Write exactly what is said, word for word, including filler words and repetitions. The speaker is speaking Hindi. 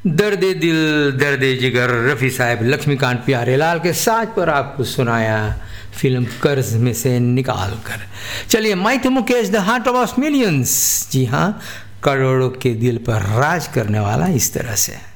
दर्द दिल दर्द जिगर रफ़ी साहब लक्ष्मीकांत प्यारेलाल के साज पर आपको सुनाया फिल्म कर्ज में से निकाल कर। चलिए, mighty Mukesh the heart of millions, जी हाँ, करोड़ों के दिल पर राज करने वाला इस तरह से।